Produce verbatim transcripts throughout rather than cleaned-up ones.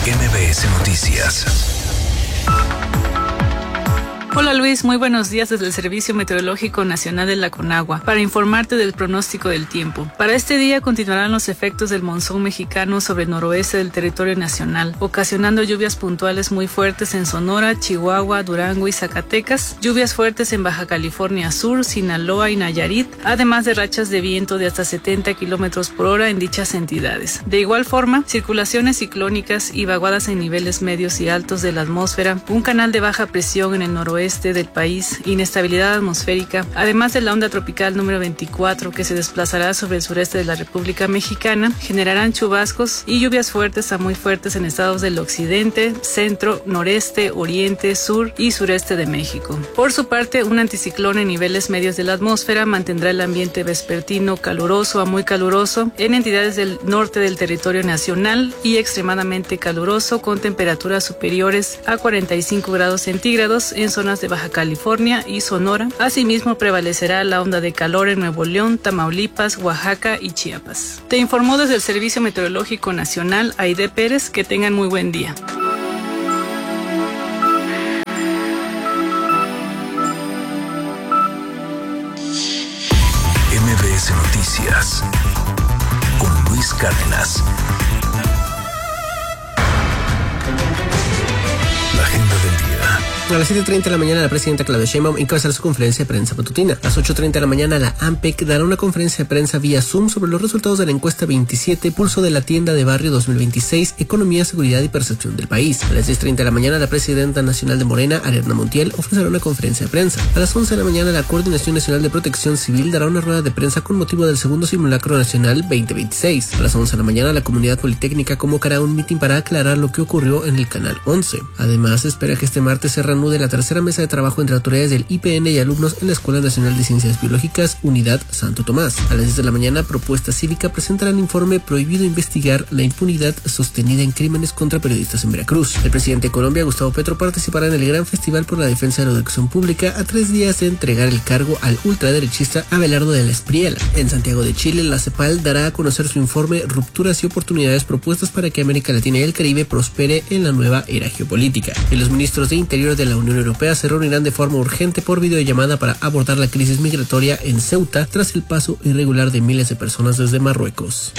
M B S Noticias. Hola Luis, muy buenos días desde el Servicio Meteorológico Nacional de la Conagua para informarte del pronóstico del tiempo. Para este día continuarán los efectos del monzón mexicano sobre el noroeste del territorio nacional, ocasionando lluvias puntuales muy fuertes en Sonora, Chihuahua, Durango y Zacatecas, lluvias fuertes en Baja California Sur, Sinaloa y Nayarit, además de rachas de viento de hasta setenta kilómetros por hora en dichas entidades. De igual forma, circulaciones ciclónicas y vaguadas en niveles medios y altos de la atmósfera, un canal de baja presión en el noroeste del país, inestabilidad atmosférica, además de la onda tropical número veinticuatro que se desplazará sobre el sureste de la República Mexicana, generarán chubascos y lluvias fuertes a muy fuertes en estados del occidente, centro, noreste, oriente, sur y sureste de México. Por su parte, un anticiclón en niveles medios de la atmósfera mantendrá el ambiente vespertino caluroso a muy caluroso en entidades del norte del territorio nacional y extremadamente caluroso con temperaturas superiores a cuarenta y cinco grados centígrados en zonas de Baja California y Sonora. Asimismo, prevalecerá la onda de calor en Nuevo León, Tamaulipas, Oaxaca y Chiapas. Te informó desde el Servicio Meteorológico Nacional Aide Pérez. Que tengan muy buen día. M B S Noticias con Luis Cárdenas. La agenda del día. A las siete treinta de la mañana la presidenta Claudia Sheinbaum encabezará su conferencia de prensa matutina. A las ocho treinta de la mañana la A M P E C dará una conferencia de prensa vía Zoom sobre los resultados de la encuesta veintisiete Pulso de la Tienda de Barrio dos mil veintiséis, Economía, Seguridad y Percepción del País. A las diez treinta de la mañana la presidenta nacional de Morena, Ariadna Montiel, ofrecerá una conferencia de prensa. A las once de la mañana la Coordinación Nacional de Protección Civil dará una rueda de prensa con motivo del segundo simulacro nacional veinte veintiséis. A las once de la mañana la Comunidad Politécnica convocará un mitin para aclarar lo que ocurrió en el Canal once. Además, se espera que este martes se reanude la tercera mesa de trabajo entre autoridades del I P N y alumnos en la Escuela Nacional de Ciencias Biológicas Unidad Santo Tomás. A las diez de la mañana, Propuesta Cívica presentará el informe Prohibido investigar la impunidad sostenida en crímenes contra periodistas en Veracruz. El presidente de Colombia, Gustavo Petro, participará en el Gran Festival por la Defensa de la Educación Pública a tres días de entregar el cargo al ultraderechista Abelardo de la Espriella. En Santiago de Chile, la CEPAL dará a conocer su informe Rupturas y oportunidades propuestas para que América Latina y el Caribe prospere en la nueva era geopolítica. Y los ministros de Interior de la Unión Europea se reunirán de forma urgente por videollamada para abordar la crisis migratoria en Ceuta tras el paso irregular de miles de personas desde Marruecos.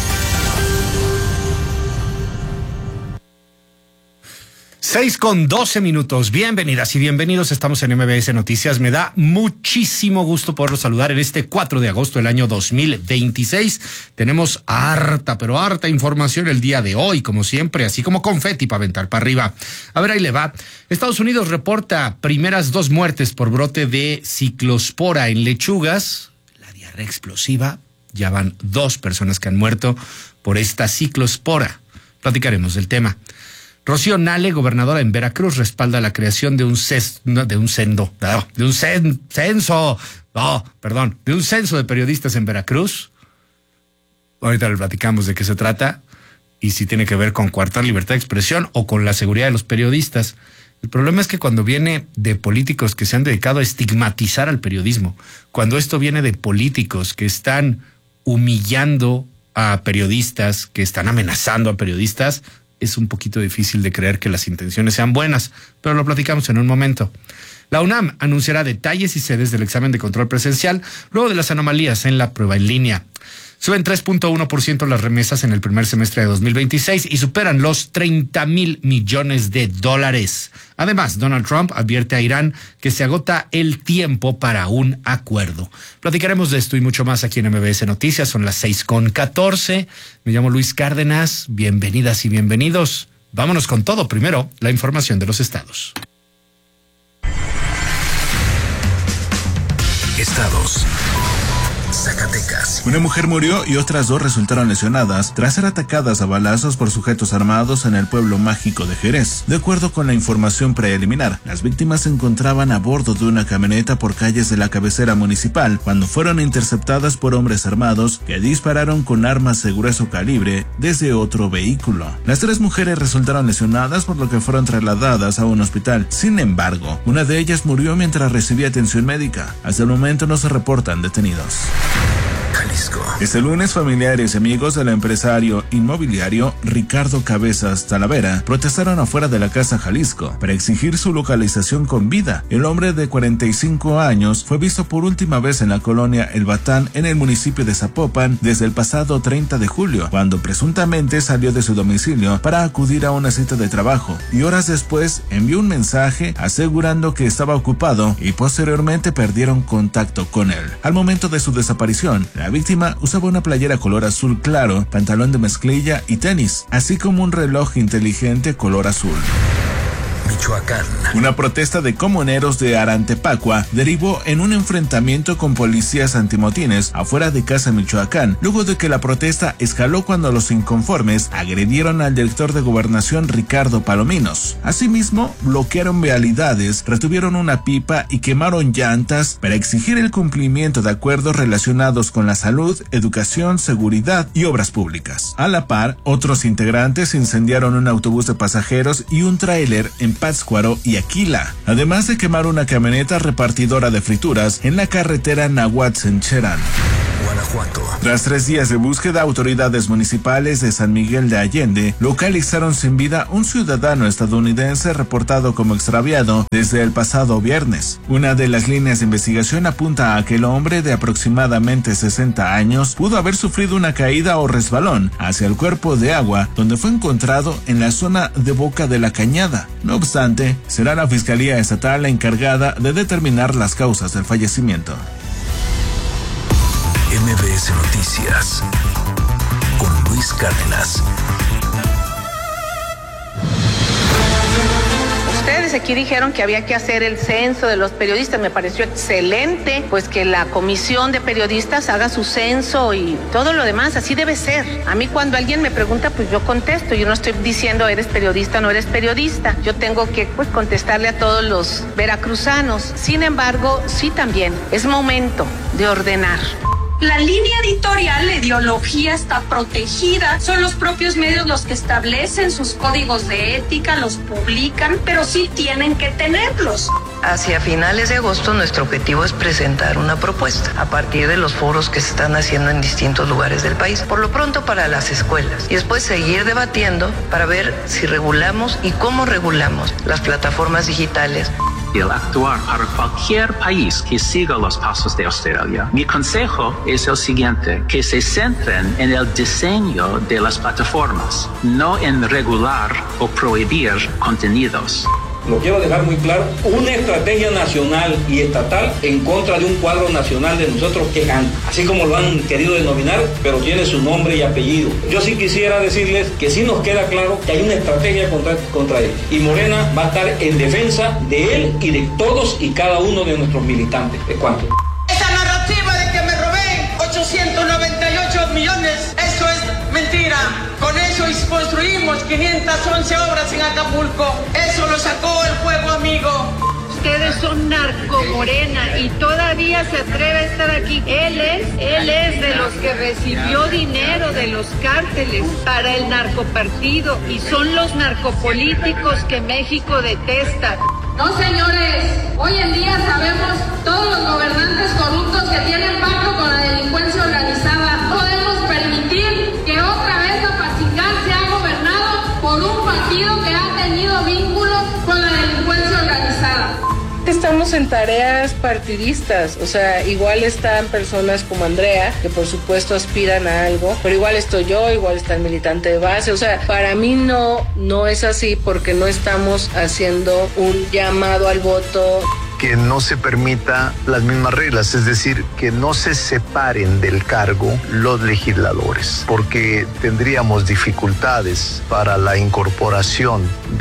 seis con doce minutos. Bienvenidas y bienvenidos. Estamos en M B S Noticias. Me da muchísimo gusto poderlos saludar en este cuatro de agosto del año dos mil veintiséis. Tenemos harta, pero harta información el día de hoy, como siempre, así como confeti para aventar para arriba. A ver, ahí le va. Estados Unidos reporta primeras dos muertes por brote de ciclospora en lechugas. La diarrea explosiva. Ya van dos personas que han muerto por esta ciclospora. Platicaremos del tema. Rocío Nale, gobernadora en Veracruz, respalda la creación de un ces, no, de un sendo, no, de un cen, censo, no, perdón, de un censo de periodistas en Veracruz. Ahorita le platicamos de qué se trata y si tiene que ver con coartar libertad de expresión o con la seguridad de los periodistas. El problema es que cuando viene de políticos que se han dedicado a estigmatizar al periodismo, cuando esto viene de políticos que están humillando a periodistas, que están amenazando a periodistas, es un poquito difícil de creer que las intenciones sean buenas, pero lo platicamos en un momento. La UNAM anunciará detalles y sedes del examen de control presencial luego de las anomalías en la prueba en línea. Suben tres punto uno por ciento las remesas en el primer semestre de dos mil veintiséis y superan los treinta mil millones de dólares. Además, Donald Trump advierte a Irán que se agota el tiempo para un acuerdo. Platicaremos de esto y mucho más aquí en M B S Noticias. Son las seis con catorce. Me llamo Luis Cárdenas. Bienvenidas y bienvenidos. Vámonos con todo. Primero, la información de los estados. Estados. Zacatecas. Una mujer murió y otras dos resultaron lesionadas tras ser atacadas a balazos por sujetos armados en el pueblo mágico de Jerez. De acuerdo con la información preliminar, las víctimas se encontraban a bordo de una camioneta por calles de la cabecera municipal cuando fueron interceptadas por hombres armados que dispararon con armas de grueso calibre desde otro vehículo. Las tres mujeres resultaron lesionadas, por lo que fueron trasladadas a un hospital. Sin embargo, una de ellas murió mientras recibía atención médica. Hasta el momento no se reportan detenidos. Jalisco. Este lunes, familiares y amigos del empresario inmobiliario Ricardo Cabezas Talavera protestaron afuera de la Casa Jalisco para exigir su localización con vida. El hombre de cuarenta y cinco años fue visto por última vez en la colonia El Batán, en el municipio de Zapopan, desde el pasado treinta de julio, cuando presuntamente salió de su domicilio para acudir a una cita de trabajo, y horas después envió un mensaje asegurando que estaba ocupado y posteriormente perdieron contacto con él. Al momento de su desaparición, la víctima usaba una playera color azul claro, pantalón de mezclilla y tenis, así como un reloj inteligente color azul. Michoacán. Una protesta de comuneros de Arantepacua derivó en un enfrentamiento con policías antimotines afuera de Casa Michoacán, luego de que la protesta escaló cuando los inconformes agredieron al director de Gobernación Ricardo Palominos. Asimismo, bloquearon vialidades, retuvieron una pipa y quemaron llantas para exigir el cumplimiento de acuerdos relacionados con la salud, educación, seguridad y obras públicas. A la par, otros integrantes incendiaron un autobús de pasajeros y un tráiler en Pátzcuaro y Aquila, además de quemar una camioneta repartidora de frituras en la carretera Nahuatl-Cherán. Guanajuato. Tras tres días de búsqueda, autoridades municipales de San Miguel de Allende localizaron sin vida un ciudadano estadounidense reportado como extraviado desde el pasado viernes. Una de las líneas de investigación apunta a que el hombre de aproximadamente sesenta años pudo haber sufrido una caída o resbalón hacia el cuerpo de agua, donde fue encontrado en la zona de Boca de la Cañada. No obstante, será la Fiscalía Estatal la encargada de determinar las causas del fallecimiento. M B S Noticias con Luis Cárdenas. Ustedes aquí dijeron que había que hacer el censo de los periodistas. Me pareció excelente, pues que la comisión de periodistas haga su censo y todo lo demás. Así debe ser. A mí cuando alguien me pregunta, pues yo contesto. Yo no estoy diciendo eres periodista o no eres periodista. Yo tengo que pues contestarle a todos los veracruzanos. Sin embargo, sí también es momento de ordenar. La línea editorial, la ideología está protegida. Son los propios medios los que establecen sus códigos de ética, los publican, pero sí tienen que tenerlos. Hacia finales de agosto nuestro objetivo es presentar una propuesta a partir de los foros que se están haciendo en distintos lugares del país. Por lo pronto para las escuelas. Y después seguir debatiendo para ver si regulamos y cómo regulamos las plataformas digitales. El actuar para cualquier país que siga los pasos de Australia. Mi consejo es el siguiente, que se centren en el diseño de las plataformas, no en regular o prohibir contenidos. Lo quiero dejar muy claro, una estrategia nacional y estatal en contra de un cuadro nacional de nosotros que, así como lo han querido denominar, pero tiene su nombre y apellido. Yo sí quisiera decirles que sí nos queda claro que hay una estrategia contra, contra él. Y Morena va a estar en defensa de él y de todos y cada uno de nuestros militantes. ¿De cuánto? Esa narrativa de que me robé ochocientos noventa y ocho millones, eso es mentira. Con eso construimos quinientas once obras en Acapulco. Eso lo sacó el pueblo amigo. Ustedes son narco Morena y todavía se atreve a estar aquí. Él es, él es de los que recibió dinero de los cárteles para el narcopartido y son los narcopolíticos que México detesta. No, señores, hoy en día sabemos todos los gobernantes corruptos que tienen pacto con la delincuencia organizada. No podemos permitir que otra vez Apatzingán sea gobernado por un partido que ha tenido vínculos con la delincuencia organizada. Estamos en tareas partidistas, o sea, igual están personas como Andrea, que por supuesto aspiran a algo, pero igual estoy yo, igual está el militante de base, o sea, para mí no, no es así porque no estamos haciendo un llamado al voto. Que no se permita las mismas reglas, es decir, que no se separen del cargo los legisladores, porque tendríamos dificultades para la incorporación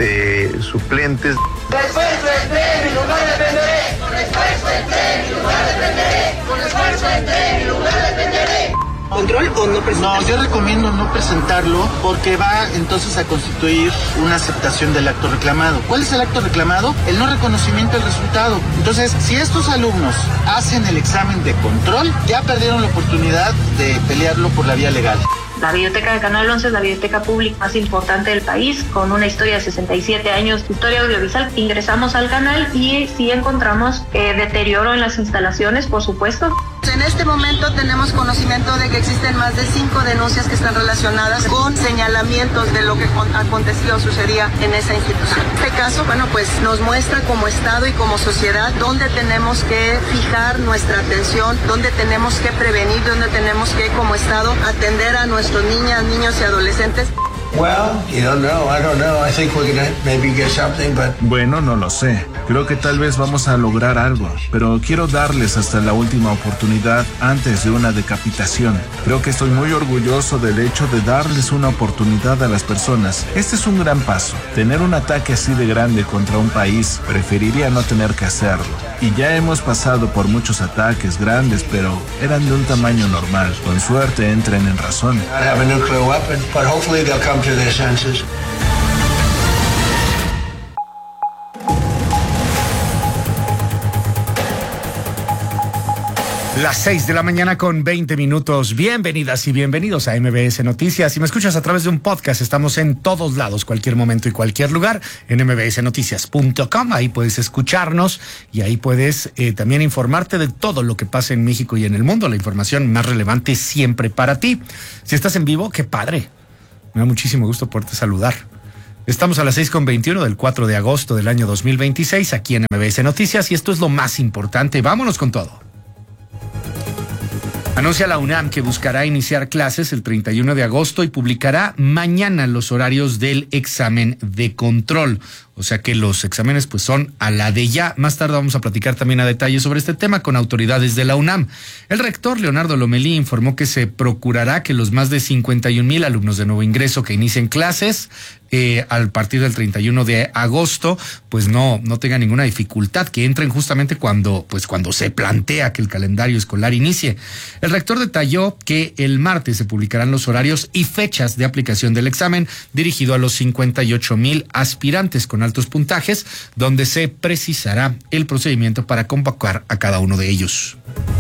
de suplentes. Con esfuerzo entré, mi lugar defenderé. Con esfuerzo entré, mi lugar defenderé. Con esfuerzo entré, mi lugar defenderé. ¿Control o no presentarlo? No, yo recomiendo no presentarlo porque va entonces a constituir una aceptación del acto reclamado. ¿Cuál es el acto reclamado? El no reconocimiento del resultado. Entonces, si estos alumnos hacen el examen de control, ya perdieron la oportunidad de pelearlo por la vía legal. La biblioteca de Canal once es la biblioteca pública más importante del país, con una historia de sesenta y siete años, historia audiovisual. Ingresamos al canal y sí encontramos eh, deterioro en las instalaciones, por supuesto. En este momento tenemos conocimiento de que existen más de cinco denuncias que están relacionadas con señalamientos de lo que acontecía o sucedía en esa institución. En este caso, bueno, pues nos muestra como Estado y como sociedad dónde tenemos que fijar nuestra atención, dónde tenemos que prevenir, dónde tenemos que como Estado atender a nuestros niñas, niños y adolescentes. Well, you don't know. I don't know. I think we're gonna maybe get something, but... Bueno, no lo sé. Creo que tal vez vamos a lograr algo, pero quiero darles hasta la última oportunidad antes de una decapitación. Creo que estoy muy orgulloso del hecho de darles una oportunidad a las personas. Este es un gran paso. Tener un ataque así de grande contra un país, preferiría no tener que hacerlo. Y ya hemos pasado por muchos ataques grandes, pero eran de un tamaño normal. Con suerte entren en razón. I have a nuclear weapon, but hopefully they'll come to their senses. Las seis de la mañana con veinte minutos. Bienvenidas y bienvenidos a M B S Noticias. Si me escuchas a través de un podcast, estamos en todos lados, cualquier momento y cualquier lugar, en eme be ese noticias punto com. Ahí puedes escucharnos y ahí puedes eh, también informarte de todo lo que pasa en México y en el mundo. La información más relevante siempre para ti. Si estás en vivo, qué padre. Me da muchísimo gusto poderte saludar. Estamos a las seis con veintiuno del cuatro de agosto del año dos mil veintiséis aquí en M B S Noticias y esto es lo más importante. Vámonos con todo. Anuncia la UNAM que buscará iniciar clases el treinta y uno de agosto y publicará mañana los horarios del examen de control. O sea que los exámenes pues son a la de ya. Más tarde vamos a platicar también a detalle sobre este tema con autoridades de la UNAM. El rector Leonardo Lomelí informó que se procurará que los más de cincuenta y un mil alumnos de nuevo ingreso que inicien clases eh, a partir del treinta y uno de agosto pues no, no tengan ninguna dificultad, que entren justamente cuando, pues cuando se plantea que el calendario escolar inicie. El rector detalló que el martes se publicarán los horarios y fechas de aplicación del examen dirigido a los cincuenta y ocho mil aspirantes con altos puntajes, donde se precisará el procedimiento para convocar a cada uno de ellos.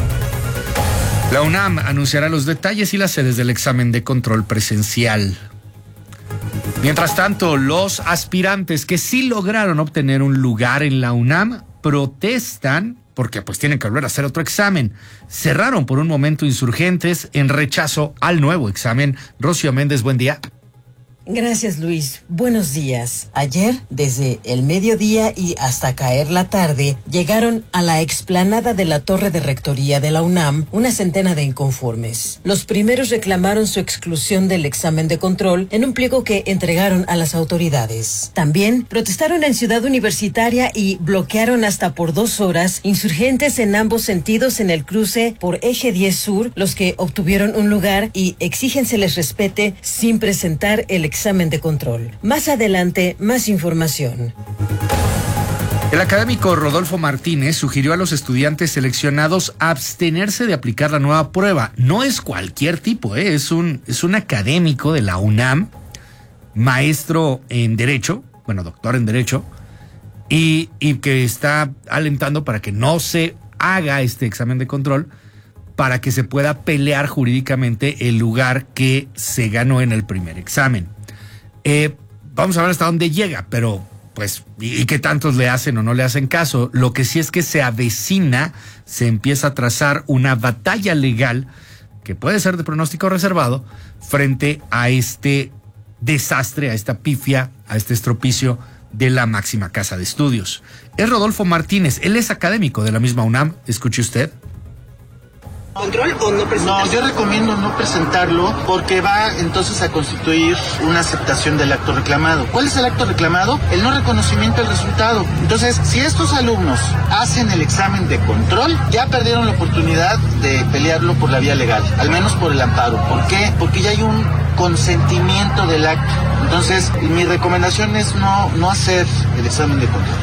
La UNAM anunciará los detalles y las sedes del examen de control presencial. Mientras tanto, los aspirantes que sí lograron obtener un lugar en la UNAM protestan porque pues tienen que volver a hacer otro examen. Cerraron por un momento Insurgentes en rechazo al nuevo examen. Rocío Méndez, buen día. Gracias, Luis. Buenos días. Ayer, desde el mediodía y hasta caer la tarde, llegaron a la explanada de la Torre de Rectoría de la UNAM una centena de inconformes. Los primeros reclamaron su exclusión del examen de control en un pliego que entregaron a las autoridades. También protestaron en Ciudad Universitaria y bloquearon hasta por dos horas insurgentes en ambos sentidos en el cruce por Eje diez Sur, los que obtuvieron un lugar y exigen se les respete sin presentar el examen de control. Más adelante, más información. El académico Rodolfo Martínez sugirió a los estudiantes seleccionados abstenerse de aplicar la nueva prueba. No es cualquier tipo, ¿eh? es un, es un académico de la UNAM, maestro en Derecho, bueno, doctor en Derecho, y, y que está alentando para que no se haga este examen de control, para que se pueda pelear jurídicamente el lugar que se ganó en el primer examen. Eh, vamos a ver hasta dónde llega, pero pues, y, y qué tantos le hacen o no le hacen caso. Lo que sí es que se avecina, se empieza a trazar una batalla legal que puede ser de pronóstico reservado frente a este desastre, a esta pifia, a este estropicio de la máxima casa de estudios. Es Rodolfo Martínez, él es académico de la misma UNAM. Escuche usted. ¿Control o no presentarlo? No, yo recomiendo no presentarlo porque va entonces a constituir una aceptación del acto reclamado. ¿Cuál es el acto reclamado? El no reconocimiento del resultado. Entonces, si estos alumnos hacen el examen de control, ya perdieron la oportunidad de pelearlo por la vía legal, al menos por el amparo. ¿Por qué? Porque ya hay un consentimiento del acto. Entonces, mi recomendación es no, no hacer el examen de control.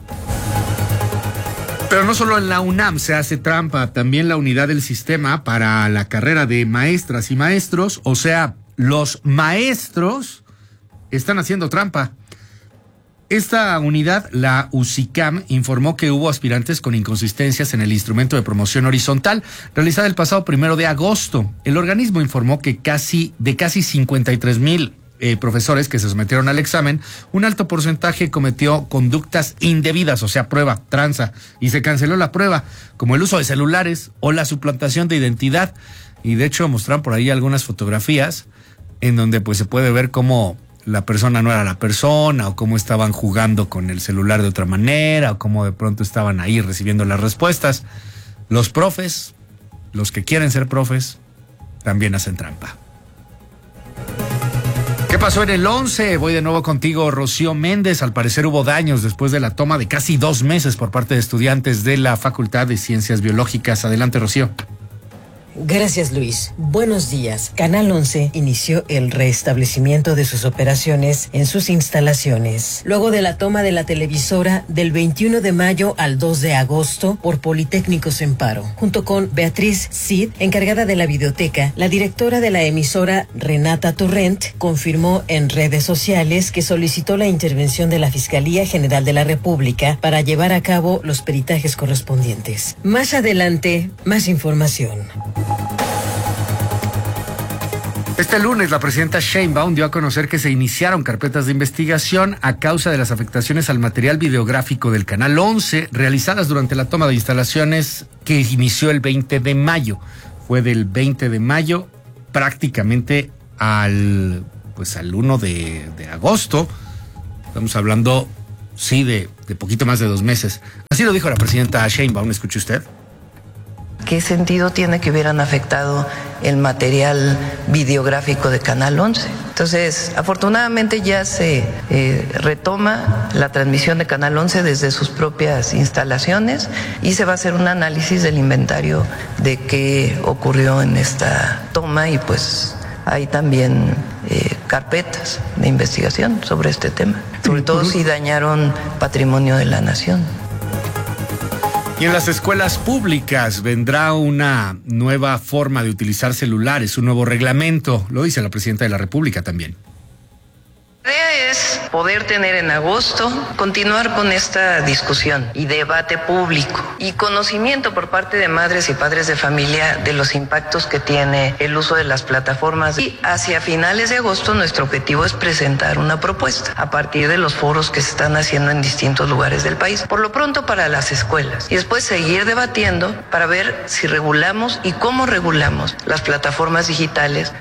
Pero no solo en la UNAM se hace trampa, también la unidad del sistema para la carrera de maestras y maestros, o sea, los maestros están haciendo trampa. Esta unidad, la UCICAM, informó que hubo aspirantes con inconsistencias en el instrumento de promoción horizontal realizada el pasado primero de agosto. El organismo informó que casi de casi cincuenta y tres mil eh, profesores que se sometieron al examen, un alto porcentaje cometió conductas indebidas, o sea, prueba, tranza, y se canceló la prueba, como el uso de celulares o la suplantación de identidad. Y de hecho mostraron por ahí algunas fotografías en donde pues se puede ver cómo la persona no era la persona, o cómo estaban jugando con el celular de otra manera, o cómo de pronto estaban ahí recibiendo las respuestas. Los profes, los que quieren ser profes, también hacen trampa. ¿Qué pasó en el once? Voy de nuevo contigo, Rocío Méndez. Al parecer hubo daños después de la toma de casi dos meses por parte de estudiantes de la Facultad de Ciencias Biológicas. Adelante, Rocío. Gracias, Luis. Buenos días. Canal once inició el restablecimiento de sus operaciones en sus instalaciones, luego de la toma de la televisora del veintiuno de mayo al dos de agosto por Politécnicos en Paro. Junto con Beatriz Cid, encargada de la videoteca, la directora de la emisora, Renata Torrent, confirmó en redes sociales que solicitó la intervención de la Fiscalía General de la República para llevar a cabo los peritajes correspondientes. Más adelante, más información. Este lunes, la presidenta Sheinbaum dio a conocer que se iniciaron carpetas de investigación a causa de las afectaciones al material videográfico del Canal once realizadas durante la toma de instalaciones que inició el veinte de mayo. Fue del veinte de mayo prácticamente al, pues al uno de, de agosto. Estamos hablando, sí, de, de poquito más de dos meses. Así lo dijo la presidenta Sheinbaum. ¿Escuche usted? ¿Qué sentido tiene que hubieran afectado el material videográfico de Canal once? Entonces, afortunadamente ya se eh, retoma la transmisión de Canal once desde sus propias instalaciones y se va a hacer un análisis del inventario de qué ocurrió en esta toma, y pues hay también eh, carpetas de investigación sobre este tema, sobre todo si dañaron patrimonio de la nación. Y en las escuelas públicas vendrá una nueva forma de utilizar celulares, un nuevo reglamento, lo dice la presidenta de la República también. La idea es poder tener en agosto, continuar con esta discusión y debate público y conocimiento por parte de madres y padres de familia de los impactos que tiene el uso de las plataformas. Y hacia finales de agosto nuestro objetivo es presentar una propuesta a partir de los foros que se están haciendo en distintos lugares del país, por lo pronto para las escuelas, y después seguir debatiendo para ver si regulamos y cómo regulamos las plataformas digitales.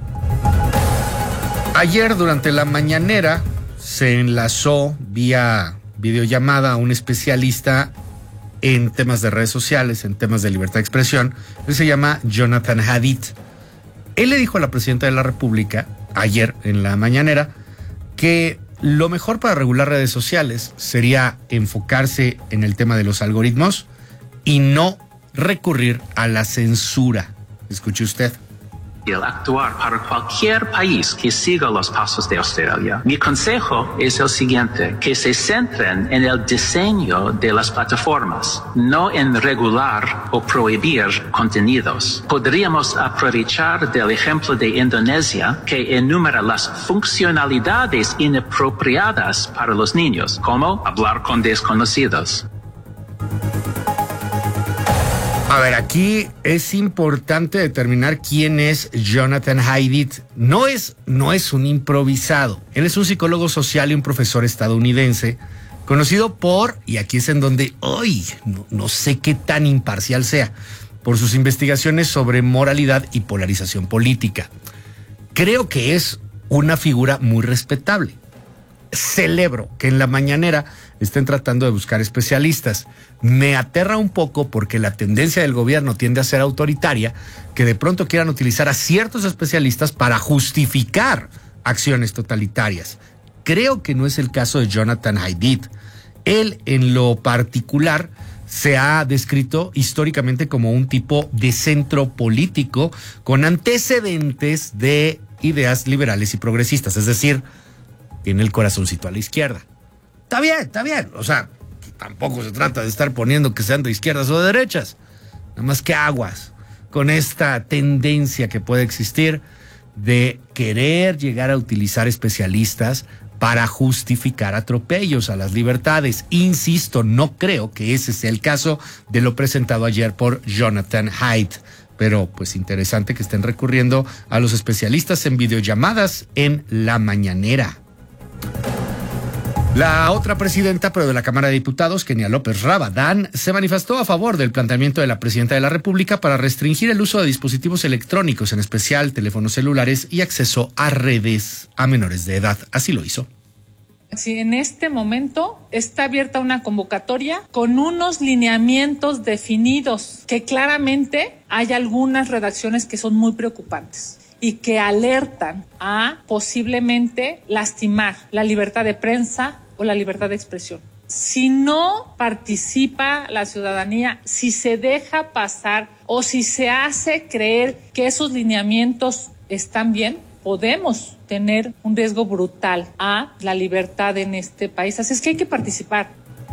Ayer, durante la mañanera, se enlazó vía videollamada a un especialista en temas de redes sociales, en temas de libertad de expresión. Él se llama Jonathan Hadid. Él le dijo a la presidenta de la República, ayer en la mañanera, que lo mejor para regular redes sociales sería enfocarse en el tema de los algoritmos y no recurrir a la censura. Escuche usted. El actuar para cualquier país que siga los pasos de Australia. Mi consejo es el siguiente, que se centren en el diseño de las plataformas, no en regular o prohibir contenidos. Podríamos aprovechar del ejemplo de Indonesia, que enumera las funcionalidades inapropiadas para los niños, como hablar con desconocidos. A ver, aquí es importante determinar quién es Jonathan Hadid. No es, no es un improvisado. Él es un psicólogo social y un profesor estadounidense, conocido por, y aquí es en donde hoy no, no sé qué tan imparcial sea, por sus investigaciones sobre moralidad y polarización política. Creo que es una figura muy respetable. Celebro que en la mañanera estén tratando de buscar especialistas. Me aterra un poco porque la tendencia del gobierno tiende a ser autoritaria, que de pronto quieran utilizar a ciertos especialistas para justificar acciones totalitarias. Creo que no es el caso de Jonathan Hadid. Él, en lo particular, se ha descrito históricamente como un tipo de centro político con antecedentes de ideas liberales y progresistas, es decir, tiene el corazoncito a la izquierda. Está bien, está bien. O sea, tampoco se trata de estar poniendo que sean de izquierdas o de derechas. Nada más que aguas con esta tendencia que puede existir de querer llegar a utilizar especialistas para justificar atropellos a las libertades. Insisto, no creo que ese sea el caso de lo presentado ayer por Jonathan Haidt. Pero pues interesante que estén recurriendo a los especialistas en videollamadas en la mañanera. La otra presidenta, pero de la Cámara de Diputados, Kenia López Rabadán, se manifestó a favor del planteamiento de la presidenta de la República para restringir el uso de dispositivos electrónicos, en especial teléfonos celulares y acceso a redes a menores de edad. Así lo hizo. Si en este momento está abierta una convocatoria con unos lineamientos definidos, que claramente hay algunas redacciones que son muy preocupantes y que alertan a posiblemente lastimar la libertad de prensa o la libertad de expresión. Si no participa la ciudadanía, si se deja pasar o si se hace creer que esos lineamientos están bien, podemos tener un riesgo brutal a la libertad en este país. Así es que hay que participar.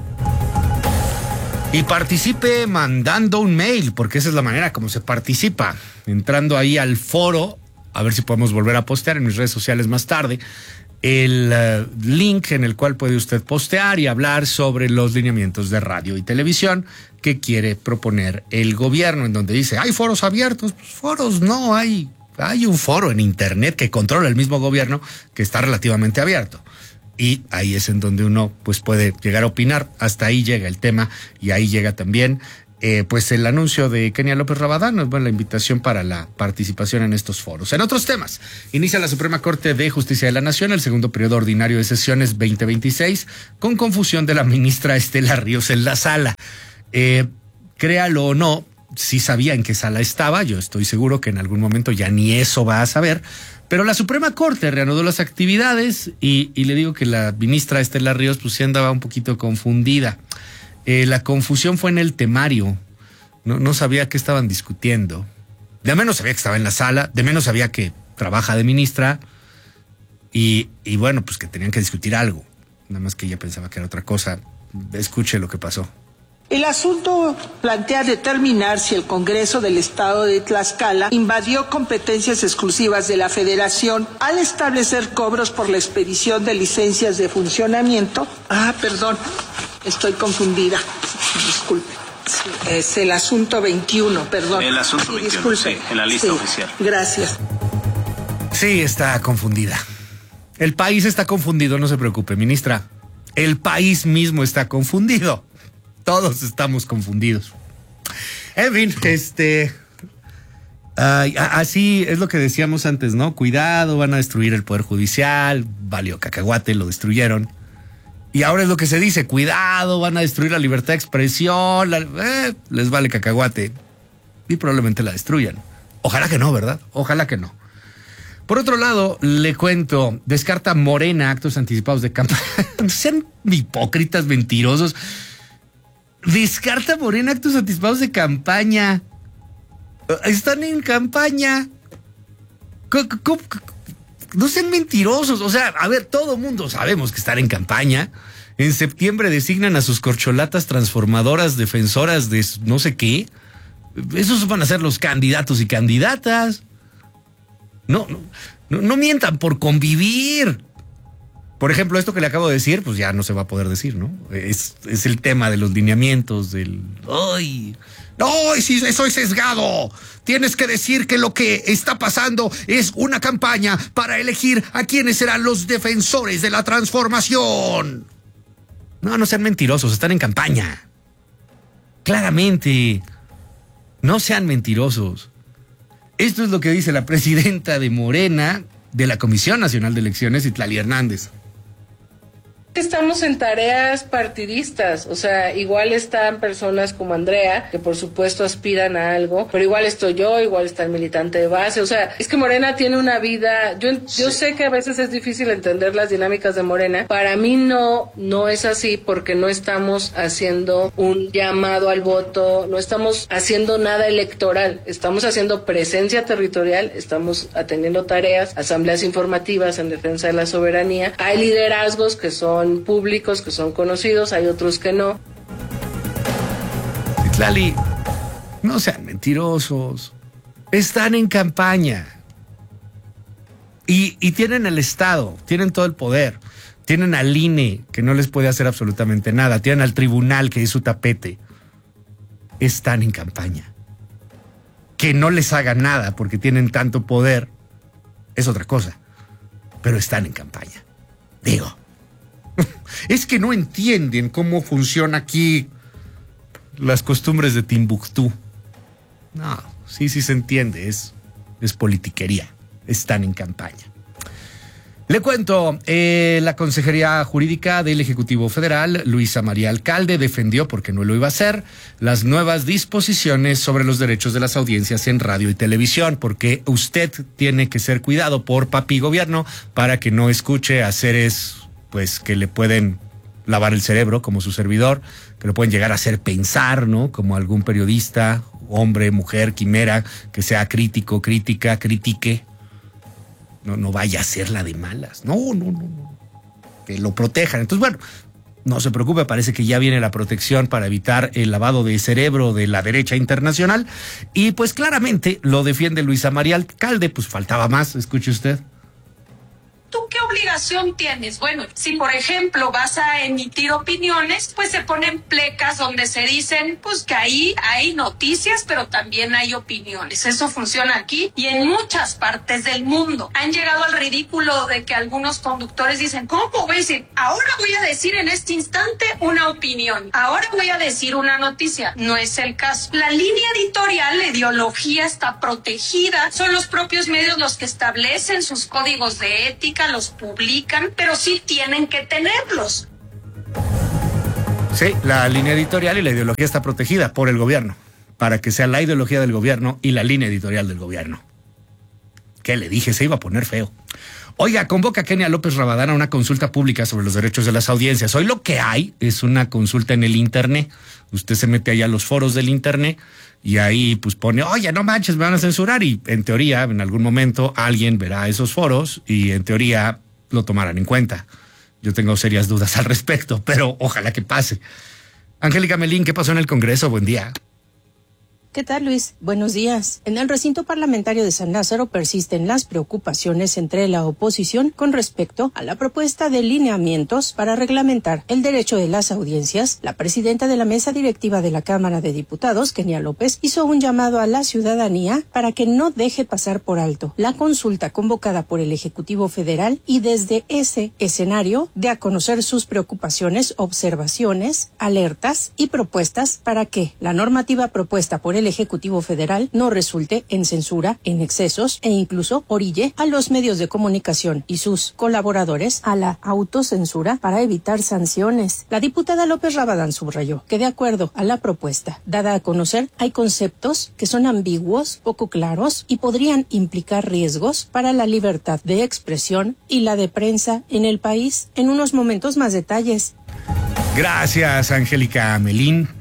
Y participe mandando un mail, porque esa es la manera como se participa. Entrando ahí al foro, a ver si podemos volver a postear en mis redes sociales más tarde, el uh, link en el cual puede usted postear y hablar sobre los lineamientos de radio y televisión que quiere proponer el gobierno, en donde dice, ¿hay foros abiertos? Pues foros no hay. Hay un foro en internet que controla el mismo gobierno que está relativamente abierto. Y ahí es en donde uno pues puede llegar a opinar. Hasta ahí llega el tema y ahí llega también eh, pues el anuncio de Kenia López Rabadán, nos bueno, la invitación para la participación en estos foros. En otros temas, inicia la Suprema Corte de Justicia de la Nación el segundo periodo ordinario de sesiones veinte veintiséis con confusión de la ministra Estela Ríos en la sala. Eh, créalo o no, sí sabía en qué sala estaba, yo estoy seguro que en algún momento ya ni eso va a saber, pero la Suprema Corte reanudó las actividades y, y le digo que la ministra Estela Ríos pues sí andaba un poquito confundida. Eh, la confusión fue en el temario, no, no sabía qué estaban discutiendo, de menos sabía que estaba en la sala, de menos sabía que trabaja de ministra y, y bueno, pues que tenían que discutir algo, nada más que ella pensaba que era otra cosa. Escuche lo que pasó. El asunto plantea determinar si el Congreso del Estado de Tlaxcala invadió competencias exclusivas de la Federación al establecer cobros por la expedición de licencias de funcionamiento. Ah, perdón, estoy confundida. Disculpe. Sí, es el asunto veintiuno, perdón. El asunto sí, veintiuno, disculpe. sí, en la lista sí, oficial. Gracias. Sí, está confundida. El país está confundido, no se preocupe, ministra. El país mismo está confundido. Todos estamos confundidos. En fin, este... Uh, así es lo que decíamos antes, ¿no? Cuidado, van a destruir el Poder Judicial, valió cacahuate, lo destruyeron. Y ahora es lo que se dice, cuidado, van a destruir la libertad de expresión, la, eh, les vale cacahuate. Y probablemente la destruyan. Ojalá que no, ¿verdad? Ojalá que no. Por otro lado, le cuento, descarta Morena actos anticipados de campaña. No sean hipócritas, mentirosos. Descarta Morena actos anticipados de campaña. Están en campaña. ¿Cómo, cómo, no sean mentirosos. O sea, a ver, todo mundo sabemos que están en campaña. En septiembre designan a sus corcholatas transformadoras, defensoras de no sé qué. Esos van a ser los candidatos y candidatas. No, no, no, no mientan por convivir. Por ejemplo, esto que le acabo de decir, pues ya no se va a poder decir, ¿no? Es, es el tema de los lineamientos, del... ¡Ay! ¡No! ¡Sí, soy sesgado! Tienes que decir que lo que está pasando es una campaña para elegir a quienes serán los defensores de la transformación. No, no sean mentirosos, están en campaña. Claramente. No sean mentirosos. Esto es lo que dice la presidenta de Morena, de la Comisión Nacional de Elecciones, Itlali Hernández. Estamos en tareas partidistas, o sea, igual están personas como Andrea, que por supuesto aspiran a algo, pero igual estoy yo, igual está el militante de base, o sea, es que Morena tiene una vida, yo, yo sé que a veces es difícil entender las dinámicas de Morena, para mí no, no es así porque no estamos haciendo un llamado al voto, no estamos haciendo nada electoral, estamos haciendo presencia territorial, estamos atendiendo tareas, asambleas informativas en defensa de la soberanía, hay liderazgos que son públicos, que son conocidos, hay otros que no. Itlali, no sean mentirosos. Están en campaña. Y, y tienen el Estado, tienen todo el poder. Tienen al I N E, que no les puede hacer absolutamente nada. Tienen al tribunal, que es su tapete. Están en campaña. Que no les haga nada porque tienen tanto poder es otra cosa, pero están en campaña. Digo, es que no entienden cómo funciona aquí las costumbres de Timbuktu. No, sí, sí se entiende, es, es politiquería. Están en campaña. Le cuento, eh, la Consejería Jurídica del Ejecutivo Federal, Luisa María Alcalde, defendió, porque no lo iba a hacer, las nuevas disposiciones sobre los derechos de las audiencias en radio y televisión, porque usted tiene que ser cuidado por papi gobierno para que no escuche a seres pues que le pueden lavar el cerebro, como su servidor, que lo pueden llegar a hacer pensar, ¿no? Como algún periodista, hombre, mujer, quimera, que sea crítico, crítica, critique. No, no vaya a ser la de malas. No, no, no, no. Que lo protejan. Entonces, bueno, no se preocupe, parece que ya viene la protección para evitar el lavado de cerebro de la derecha internacional. Y pues claramente lo defiende Luisa María Alcalde. Pues faltaba más, escuche usted. ¿Tú qué obligación tienes? Bueno, si por ejemplo vas a emitir opiniones, pues se ponen plecas donde se dicen, pues que ahí hay noticias, pero también hay opiniones. Eso funciona aquí y en muchas partes del mundo. Han llegado al ridículo de que algunos conductores dicen, ¿cómo voy a decir? Ahora voy a decir en este instante una opinión. Ahora voy a decir una noticia. No es el caso. La línea editorial, la ideología está protegida. Son los propios medios los que establecen sus códigos de ética, los publican, pero sí tienen que tenerlos. Sí, la línea editorial y la ideología está protegida por el gobierno, para que sea la ideología del gobierno y la línea editorial del gobierno. ¿Qué le dije? Se iba a poner feo. Oiga, convoca a Kenia López Rabadán a una consulta pública sobre los derechos de las audiencias. Hoy lo que hay es una consulta en el internet. Usted se mete allá a los foros del internet y ahí pues pone, oye, no manches, me van a censurar. Y en teoría, en algún momento, alguien verá esos foros y en teoría lo tomarán en cuenta. Yo tengo serias dudas al respecto, pero ojalá que pase. Angélica Melín, ¿qué pasó en el Congreso? Buen día. ¿Qué tal, Luis? Buenos días. En el recinto parlamentario de San Lázaro persisten las preocupaciones entre la oposición con respecto a la propuesta de lineamientos para reglamentar el derecho de las audiencias. La presidenta de la mesa directiva de la Cámara de Diputados, Kenia López, hizo un llamado a la ciudadanía para que no deje pasar por alto la consulta convocada por el Ejecutivo Federal y desde ese escenario de a conocer sus preocupaciones, observaciones, alertas y propuestas para que la normativa propuesta por el el Ejecutivo Federal no resulte en censura, en excesos e incluso orille a los medios de comunicación y sus colaboradores a la autocensura para evitar sanciones. La diputada López Rabadán subrayó que de acuerdo a la propuesta dada a conocer hay conceptos que son ambiguos, poco claros y podrían implicar riesgos para la libertad de expresión y la de prensa en el país. En unos momentos más detalles. Gracias, Angélica Melín.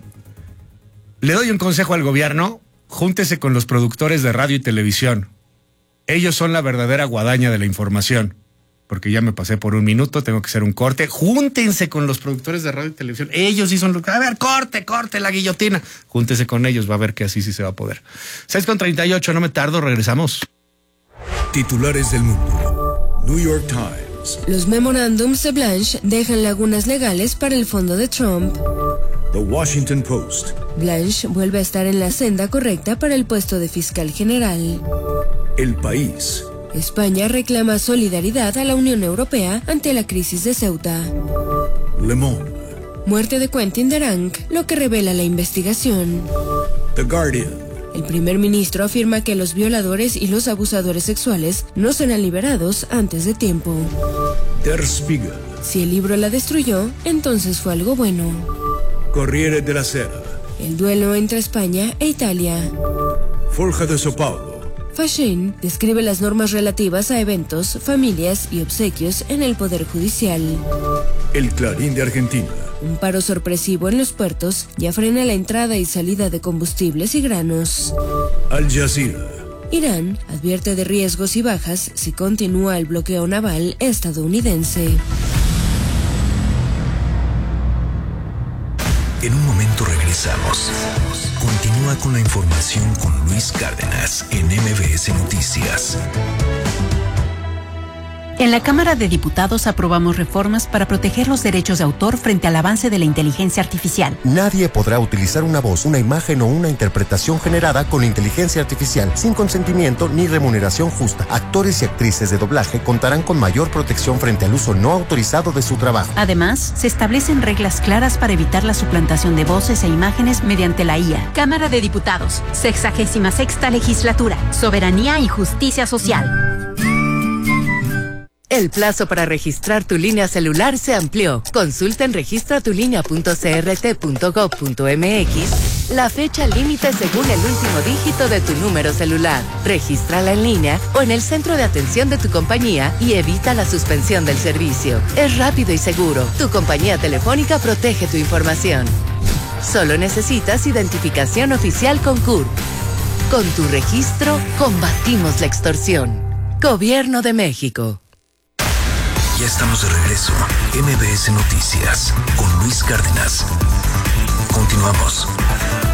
Le doy un consejo al gobierno, júntese con los productores de radio y televisión. Ellos son la verdadera guadaña de la información. Porque ya me pasé por un minuto, tengo que hacer un corte. Júntense con los productores de radio y televisión. Ellos sí son los... A ver, corte, corte la guillotina. Júntese con ellos, va a ver que así sí se va a poder. seis con treinta y ocho, no me tardo, regresamos. Titulares del mundo. New York Times. Los memorándums de Blanche dejan lagunas legales para el fondo de Trump. The Washington Post. Blanche vuelve a estar en la senda correcta para el puesto de fiscal general. El País. España reclama solidaridad a la Unión Europea ante la crisis de Ceuta. Le Monde. Muerte de Quentin Deranc, lo que revela la investigación. The Guardian. El primer ministro afirma que los violadores y los abusadores sexuales no serán liberados antes de tiempo. Der Spiegel. Si el libro la destruyó, entonces fue algo bueno. Corriere della Sera. El duelo entre España e Italia. Folha de São Paulo. Fashin describe las normas relativas a eventos, familias y obsequios en el Poder Judicial. El Clarín de Argentina. Un paro sorpresivo en los puertos ya frena la entrada y salida de combustibles y granos. Al Jazeera. Irán advierte de riesgos y bajas si continúa el bloqueo naval estadounidense. En un momento regresamos. Continúa con la información con Luis Cárdenas en M B S Noticias. En la Cámara de Diputados aprobamos reformas para proteger los derechos de autor frente al avance de la inteligencia artificial. Nadie podrá utilizar una voz, una imagen o una interpretación generada con inteligencia artificial sin consentimiento ni remuneración justa. Actores y actrices de doblaje contarán con mayor protección frente al uso no autorizado de su trabajo. Además, se establecen reglas claras para evitar la suplantación de voces e imágenes mediante la I A. Cámara de Diputados, sexagésima sexta legislatura, soberanía y justicia social. El plazo para registrar tu línea celular se amplió. Consulta en registra tu línea punto c r t punto gov punto m x la fecha límite según el último dígito de tu número celular. Regístrala en línea o en el centro de atención de tu compañía y evita la suspensión del servicio. Es rápido y seguro. Tu compañía telefónica protege tu información. Solo necesitas identificación oficial con C U R. Con tu registro, combatimos la extorsión. Gobierno de México. Ya estamos de regreso. M B S Noticias con Luis Cárdenas. Continuamos.